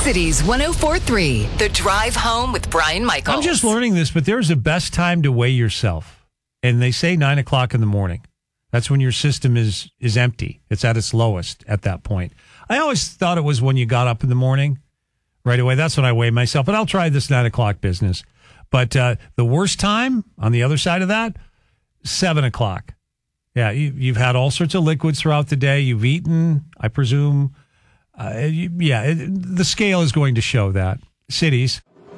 Cities 104.3, The Drive Home with Brian Michaels. I'm just learning this, but there's a best time to weigh yourself. And they say 9 o'clock in the morning. That's when your system is empty. It's at its lowest at that point. I always thought it was when you got up in the morning right away. That's when I weigh myself. But I'll try this 9 o'clock business. But the worst time on the other side of that, 7 o'clock. Yeah, you've had all sorts of liquids throughout the day. You've eaten, I presume. The scale is going to show that. Cities.